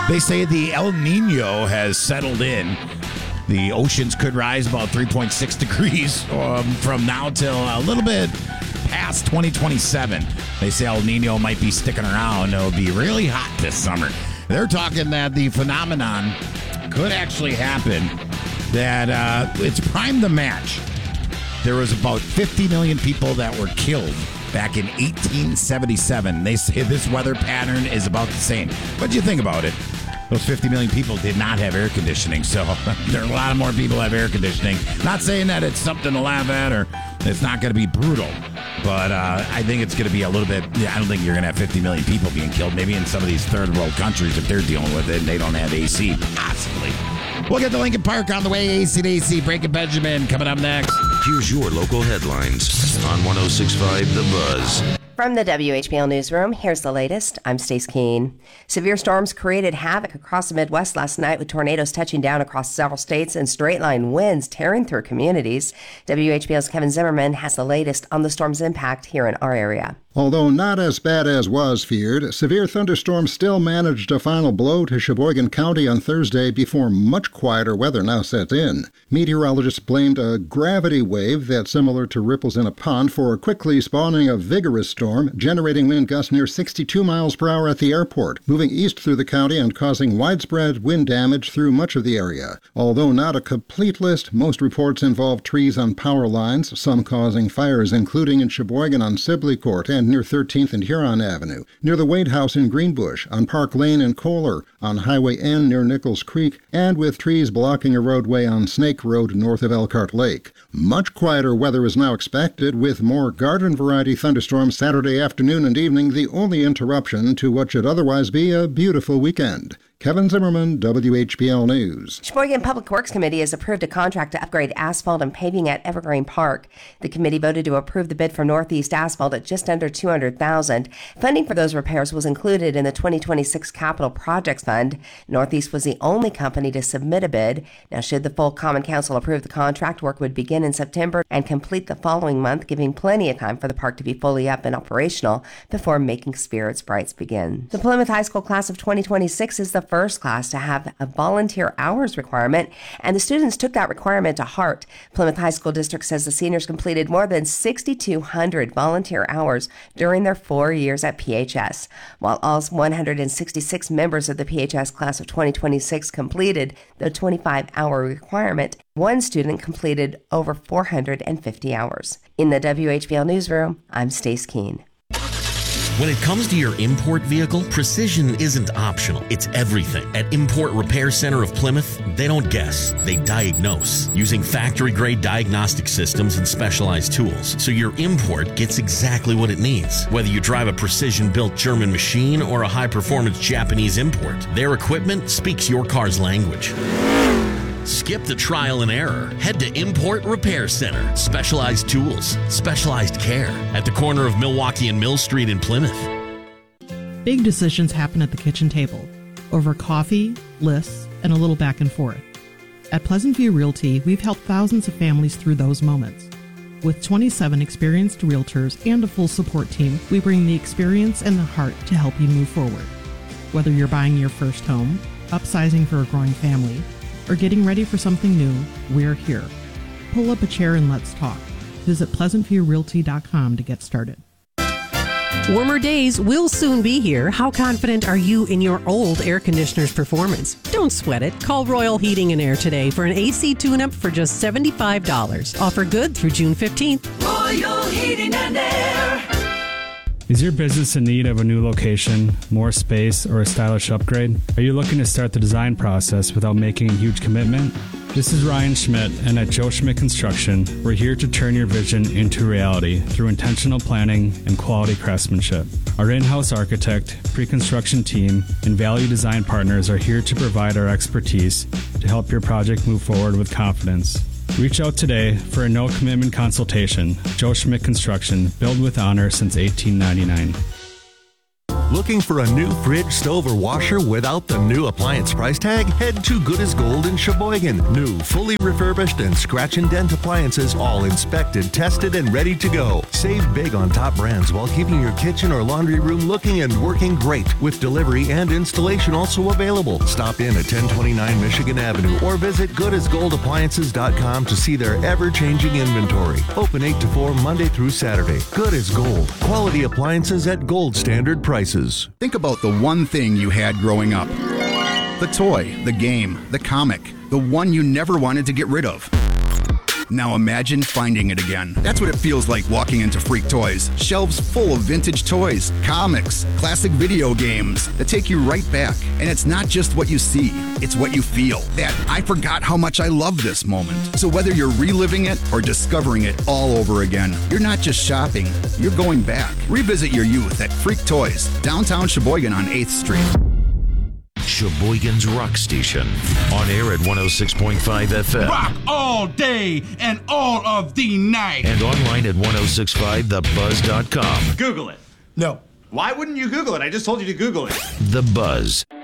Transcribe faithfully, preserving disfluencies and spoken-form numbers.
They say the El Nino has settled in. The oceans could rise about three point six degrees um, from now till a little bit past twenty twenty-seven. They say El Nino might be sticking around. It'll be really hot this summer. They're talking that the phenomenon could actually happen, that uh, it's primed the match. There was about fifty million people that were killed back in eighteen seventy-seven. They say this weather pattern is about the same. What do you think about it? Those fifty million people did not have air conditioning, so there are a lot of more people have air conditioning. Not saying that it's something to laugh at or it's not going to be brutal, but uh, I think it's going to be a little bit, I don't think you're going to have fifty million people being killed. Maybe in some of these third world countries, if they're dealing with it and they don't have A C, possibly. We'll get to Lincoln Park on the way. A C to A C, Breaking Benjamin coming up next. Here's your local headlines on one oh six point five The Buzz. From the W H B L Newsroom, here's the latest. I'm Stace Keene. Severe storms created havoc across the Midwest last night with tornadoes touching down across several states and straight-line winds tearing through communities. W H B L's Kevin Zimmerman has the latest on the storm's impact here in our area. Although not as bad as was feared, severe thunderstorms still managed a final blow to Sheboygan County on Thursday before much quieter weather now sets in. Meteorologists blamed a gravity wave that's similar to ripples in a pond for quickly spawning a vigorous storm, generating wind gusts near sixty-two miles per hour at the airport, moving east through the county and causing widespread wind damage through much of the area. Although not a complete list, most reports involve trees on power lines, some causing fires, including in Sheboygan on Sibley Court and near thirteenth and Huron Avenue, near the Wade House in Greenbush, on Park Lane in Kohler, on Highway N near Nichols Creek, and with trees blocking a roadway on Snake Road north of Elkhart Lake. Much quieter weather is now expected, with more garden-variety thunderstorms Saturday afternoon and evening, the only interruption to what should otherwise be a beautiful weekend. Kevin Zimmerman, W H B L News. Sheboygan Public Works Committee has approved a contract to upgrade asphalt and paving at Evergreen Park. The committee voted to approve the bid for Northeast Asphalt at just under two hundred thousand dollars. Funding for those repairs was included in the twenty twenty-six Capital Projects Fund. Northeast was the only company to submit a bid. Now, should the full Common Council approve the contract, work would begin in September and complete the following month, giving plenty of time for the park to be fully up and operational before Making Spirits Bright begins. The Plymouth High School class of twenty twenty-six is the first class to have a volunteer hours requirement, and the students took that requirement to heart. Plymouth High School District says the seniors completed more than six thousand two hundred volunteer hours during their four years at P H S. While all one hundred sixty-six members of the P H S class of twenty twenty-six completed the twenty-five hour requirement, one student completed over four hundred fifty hours. In the W H B L Newsroom, I'm Stace Keene. When it comes to your import vehicle, precision isn't optional. It's everything. At Import Repair Center of Plymouth, they don't guess, they diagnose, using factory-grade diagnostic systems and specialized tools, so your import gets exactly what it needs. Whether you drive a precision-built German machine or a high-performance Japanese import, their equipment speaks your car's language. Skip the trial and error. Head to Import Repair Center. Specialized tools, specialized care at the corner of Milwaukee and Mill Street in Plymouth. Big decisions happen at the kitchen table over coffee, lists, and a little back and forth. At Pleasant View Realty, we've helped thousands of families through those moments. With twenty-seven experienced realtors and a full support team, we bring the experience and the heart to help you move forward. Whether you're buying your first home, upsizing for a growing family, or getting ready for something new, we're here. Pull up a chair and let's talk. Visit pleasant view realty dot com to get started. Warmer days will soon be here. How confident are you in your old air conditioner's performance? Don't sweat it. Call Royal Heating and Air today for an A C tune-up for just seventy-five dollars. Offer good through June fifteenth. Royal Heating and Air. Is your business in need of a new location, more space, or a stylish upgrade? Are you looking to start the design process without making a huge commitment? This is Ryan Schmidt, and at Joe Schmidt Construction, we're here to turn your vision into reality through intentional planning and quality craftsmanship. Our in-house architect, pre-construction team, and value design partners are here to provide our expertise to help your project move forward with confidence. Reach out today for a no-commitment consultation. Joe Schmidt Construction, built with honor since eighteen ninety-nine. Looking for a new fridge, stove, or washer without the new appliance price tag? Head to Good as Gold in Sheboygan. New, fully refurbished, and scratch and dent appliances, all inspected, tested, and ready to go. Save big on top brands while keeping your kitchen or laundry room looking and working great, with delivery and installation also available. Stop in at ten twenty-nine Michigan Avenue or visit good as gold appliances dot com to see their ever-changing inventory. Open eight to four Monday through Saturday. Good as Gold. Quality appliances at gold standard prices. Think about the one thing you had growing up. The toy, the game, the comic, the one you never wanted to get rid of. Now imagine finding it again. That's what it feels like walking into Freak Toys. Shelves full of vintage toys, comics, classic video games that take you right back. And it's not just what you see, it's what you feel. That I forgot how much I love this moment. So whether you're reliving it or discovering it all over again, you're not just shopping, you're going back. Revisit your youth at Freak Toys, downtown Sheboygan on eighth Street. Sheboygan's Rock Station. On air at one oh six point five F M. Rock all day and all of the night. And online at ten sixty-five the buzz dot com. Google it. No. Why wouldn't you Google it? I just told you to Google it. The Buzz.